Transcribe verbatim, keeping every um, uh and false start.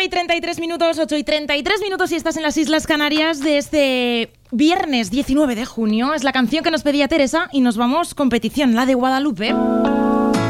nueve y treinta y tres minutos, ocho y treinta y tres minutos si estás en las Islas Canarias de este viernes diecinueve de junio. Es la canción que nos pedía Teresa y nos vamos con petición, la de Guadalupe.